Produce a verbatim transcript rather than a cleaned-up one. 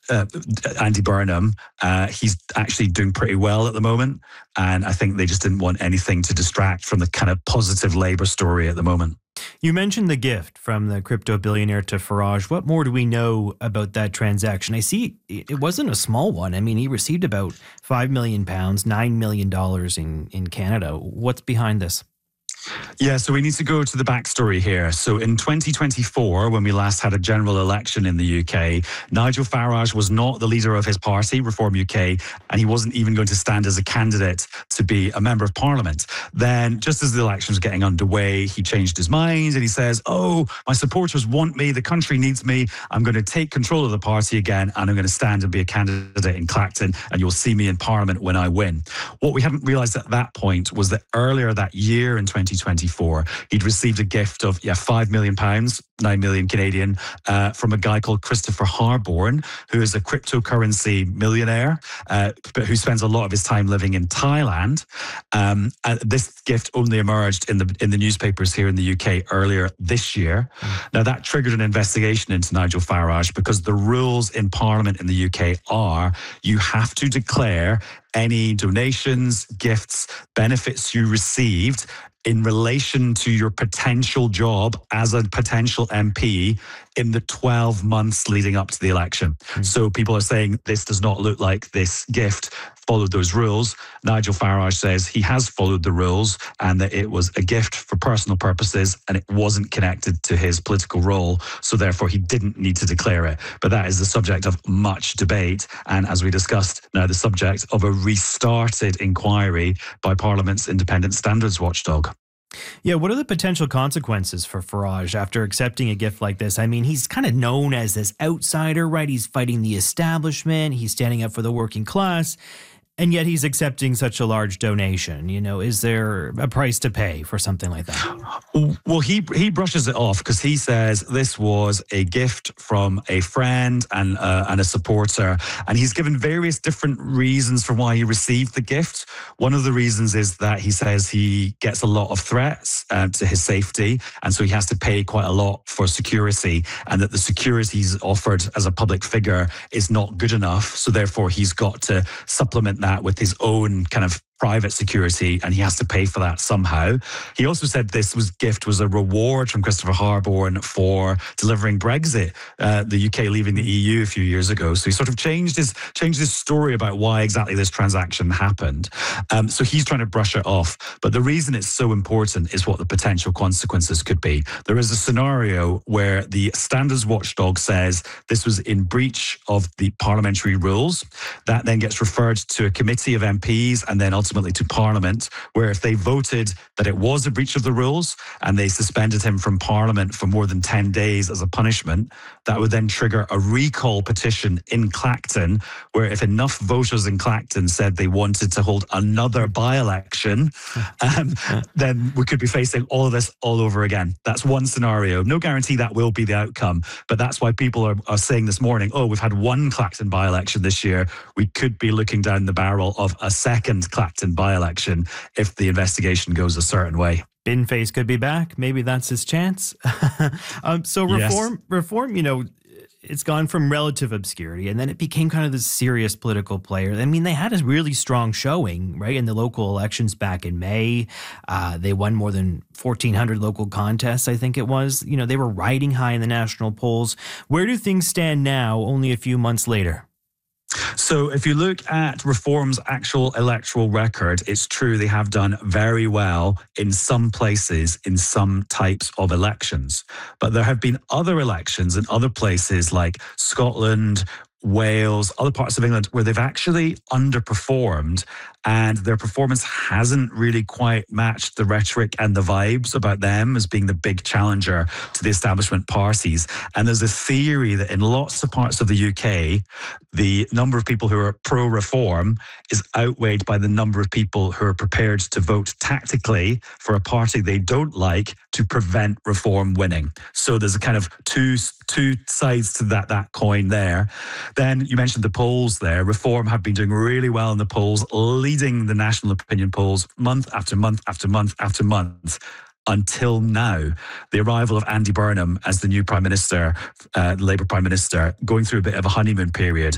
uh, Andy Burnham, uh, he's actually doing pretty well at the moment. And I think they just didn't want anything to distract from the kind of positive Labour story at the moment. You mentioned the gift from the crypto billionaire to Farage. What more do we know about that transaction? I see it wasn't a small one. I mean, he received about five million pounds, nine million dollars in, in Canada. What's behind this? Yeah, so we need to go to the backstory here. So in twenty twenty-four, when we last had a general election in the U K, Nigel Farage was not the leader of his party, Reform U K, and he wasn't even going to stand as a candidate to be a member of parliament. Then, just as the election was getting underway, he changed his mind and he says, oh, my supporters want me, the country needs me, I'm going to take control of the party again and I'm going to stand and be a candidate in Clacton and you'll see me in parliament when I win. What we hadn't realised at that point was that earlier that year in twenty twenty-four, he'd received a gift of yeah five million pounds, nine million Canadian, uh, from a guy called Christopher Harborne, who is a cryptocurrency millionaire, uh, but who spends a lot of his time living in Thailand. Um, and this gift only emerged in the in the newspapers here in the U K earlier this year. Mm. Now that triggered an investigation into Nigel Farage because the rules in Parliament in the U K are you have to declare any donations, gifts, benefits you received in relation to your potential job as a potential M P in the twelve months leading up to the election. Mm. So people are saying this does not look like this gift followed those rules. Nigel Farage says he has followed the rules and that it was a gift for personal purposes and it wasn't connected to his political role. So therefore he didn't need to declare it. But that is the subject of much debate. And as we discussed, now the subject of a restarted inquiry by Parliament's independent standards watchdog. Yeah, what are the potential consequences for Farage after accepting a gift like this? I mean, he's kind of known as this outsider, right? He's fighting the establishment. He's standing up for the working class. And yet he's accepting such a large donation. You know, is there a price to pay for something like that? Well, he he brushes it off because he says this was a gift from a friend and uh, and a supporter. And he's given various different reasons for why he received the gift. One of the reasons is that he says he gets a lot of threats uh, to his safety. And so he has to pay quite a lot for security and that the security he's offered as a public figure is not good enough. So therefore, he's got to supplement that with his own kind of private security, and he has to pay for that somehow. He also said this was gift was a reward from Christopher Harborne for delivering Brexit, uh, the U K leaving the E U a few years ago. So he sort of changed his changed his story about why exactly this transaction happened. Um, so he's trying to brush it off. But the reason it's so important is what the potential consequences could be. There is a scenario where the Standards Watchdog says this was in breach of the parliamentary rules. That then gets referred to a committee of M Ps and then ultimately ultimately to Parliament, where if they voted that it was a breach of the rules and they suspended him from Parliament for more than ten days as a punishment, that would then trigger a recall petition in Clacton, where if enough voters in Clacton said they wanted to hold another by-election, um, then we could be facing all of this all over again. That's one scenario. No guarantee that will be the outcome, but that's why people are, are saying this morning, oh, we've had one Clacton by-election this year. We could be looking down the barrel of a second Clacton by-election if the investigation goes a certain way. Binface could be back. Maybe that's his chance. um, so reform, yes. reform, you know, it's gone from relative obscurity and then it became kind of this serious political player. I mean, they had a really strong showing, right, in the local elections back in May. Uh, they won more than fourteen hundred local contests, I think it was. You know, they were riding high in the national polls. Where do things stand now, only a few months later? So if you look at Reform's actual electoral record, it's true they have done very well in some places, in some types of elections. But there have been other elections in other places like Scotland, Wales, other parts of England, where they've actually underperformed and their performance hasn't really quite matched the rhetoric and the vibes about them as being the big challenger to the establishment parties. And there's a theory that in lots of parts of the U K, the number of people who are pro-reform is outweighed by the number of people who are prepared to vote tactically for a party they don't like to prevent reform winning. So there's a kind of two two sides to that, that coin there. Then you mentioned the polls there. Reform have been doing really well in the polls, leading the national opinion polls month after month after month after month. Until now, the arrival of Andy Burnham as the new Prime Minister, uh, Labour Prime Minister, going through a bit of a honeymoon period.